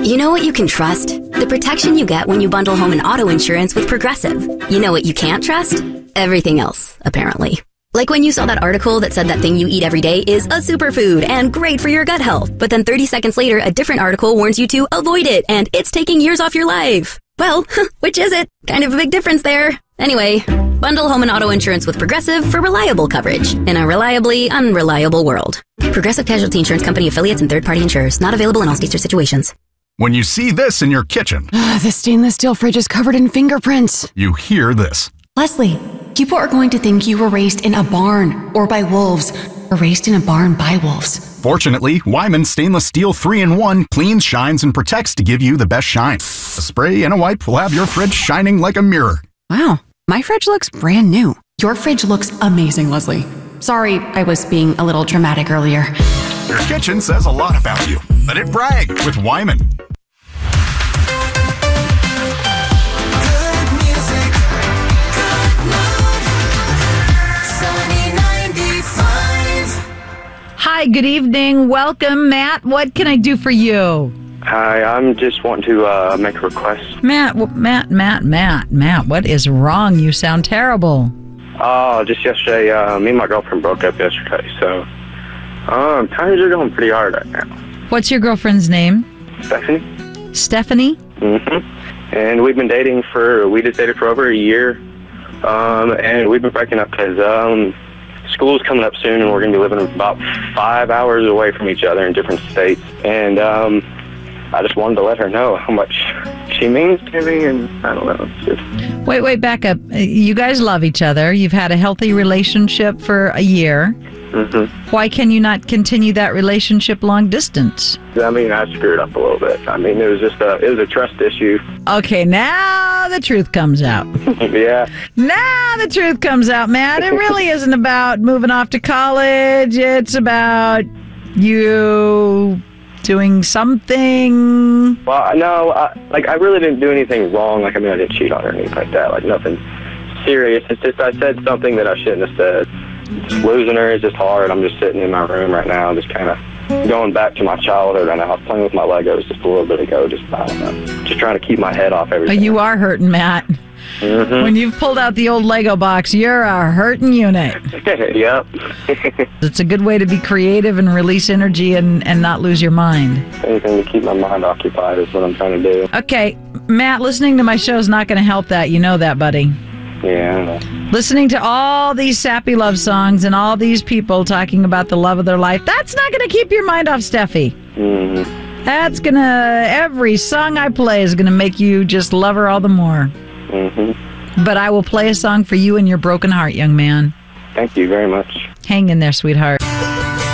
You know what you can trust? The protection you get when you bundle home and auto insurance with Progressive. You know what you can't trust? Everything else, apparently. Like when you saw that article that said that thing you eat every day is a superfood and great for your gut health. But then 30 seconds later, a different article warns you to avoid it and it's taking years off your life. Well, which is it? Kind of a big difference there. Anyway, bundle home and auto insurance with Progressive for reliable coverage in a reliably unreliable world. Progressive Casualty Insurance Company affiliates and third-party insurers. Not available in all states or situations. When you see this in your kitchen, the stainless steel fridge is covered in fingerprints. You hear this. Leslie, people are going to think you were raised in a barn or by wolves or raised in a barn by wolves. Fortunately, Wyman Stainless Steel 3-in-1 cleans, shines, and protects to give you the best shine. A spray and a wipe will have your fridge shining like a mirror. Wow, my fridge looks brand new. Your fridge looks amazing, Leslie. Sorry, I was being a little dramatic earlier. Your kitchen says a lot about you. Let it brag with Wyman. Good music, good mood. Sunny 95. Hi, good evening. Welcome, Matt. What can I do for you? Hi, I'm just wanting to make a request. Matt, what is wrong? You sound terrible. Just yesterday, me and my girlfriend broke up yesterday, so times are going pretty hard right now. What's your girlfriend's name? Stephanie? Stephanie? Mm-hmm. And we just dated for over a year, and we've been breaking up because school's coming up soon, and we're going to be living about 5 hours away from each other in different states, and I just wanted to let her know how much she means to me, and I don't know. It's just... Wait, back up. You guys love each other. You've had a healthy relationship for a year. Mm-hmm. Why can you not continue that relationship long distance? I mean, I screwed up a little bit. I mean, it was a trust issue. Okay, now the truth comes out. Yeah. Now the truth comes out, Matt. It really isn't about moving off to college. It's about you doing something. Well, no, I really didn't do anything wrong. Like, I mean, I didn't cheat on her or anything like that. Like, nothing serious. It's just I said something that I shouldn't have said. Just losing her is just hard. I'm just sitting in my room right now, just kind of going back to my childhood right now. I was playing with my Legos just a little bit ago. Just, I don't know, just trying to keep my head off everything. You are hurting, Matt. Mm-hmm. When you've pulled out the old Lego box, you're a hurting unit. Yep. It's a good way to be creative and release energy and not lose your mind. Anything to keep my mind occupied is what I'm trying to do. Okay, Matt, listening to my show is not going to help that. You know that, buddy. Yeah, I know. Listening to all these sappy love songs and all these people talking about the love of their life, that's not going to keep your mind off Steffi. Mm-hmm. Every song I play is going to make you just love her all the more. Mm-hmm. But I will play a song for you and your broken heart, young man. Thank you very much. Hang in there, sweetheart.